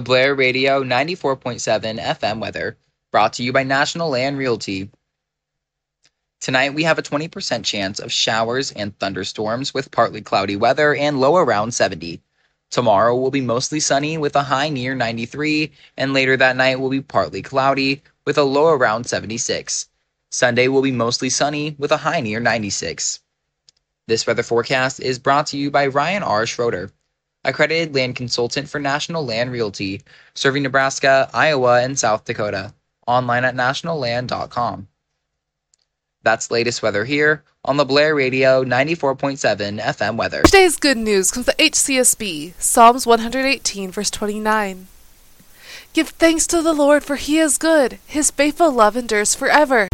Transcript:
The Blair Radio 94.7 FM weather, brought to you by National Land Realty. Tonight we have a 20% chance of showers and thunderstorms with partly cloudy weather and low around 70. Tomorrow will be mostly sunny with a high near 93, and later that night will be partly cloudy with a low around 76. Sunday will be mostly sunny with a high near 96. This weather forecast is brought to you by Ryan R. Schroeder, accredited land consultant for National Land Realty, serving Nebraska, Iowa, and South Dakota. Online at nationalland.com. That's latest weather here on the Blair Radio 94.7 FM weather. Today's good news comes from the HCSB, Psalms 118, verse 29. Give thanks to the Lord, for he is good. His faithful love endures forever.